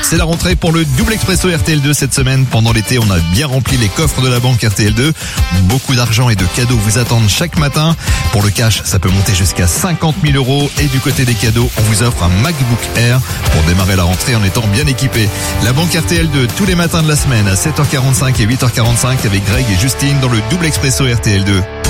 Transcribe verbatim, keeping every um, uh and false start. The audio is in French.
C'est la rentrée pour le double expresso R T L deux cette semaine. Pendant l'été, on a bien rempli les coffres de la banque R T L deux. Beaucoup d'argent et de cadeaux vous attendent chaque matin. Pour le cash, ça peut monter jusqu'à cinquante mille euros. Et du côté des cadeaux, on vous offre un MacBook Air pour démarrer la rentrée en étant bien équipé. La banque R T L deux, tous les matins de la semaine à sept heures quarante-cinq et huit heures quarante-cinq avec Greg et Justine dans le double expresso R T L deux.